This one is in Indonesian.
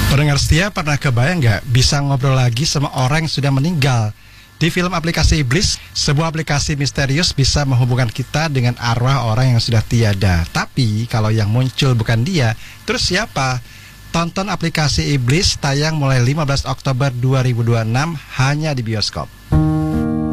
Pendengar setia, pernah kebayang nggak bisa ngobrol lagi sama orang yang sudah meninggal? Di film Aplikasi Iblis, sebuah aplikasi misterius bisa menghubungkan kita dengan arwah orang yang sudah tiada. Tapi kalau yang muncul bukan dia, terus siapa? Tonton Aplikasi Iblis tayang mulai 15 Oktober 2026 hanya di bioskop.